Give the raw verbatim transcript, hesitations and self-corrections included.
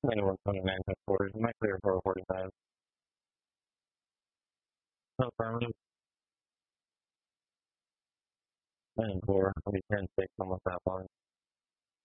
Anyone twenty-nine ten forty. Am I clear for forty-five? No affirmative. nine and four. I'll be ten six almost that long.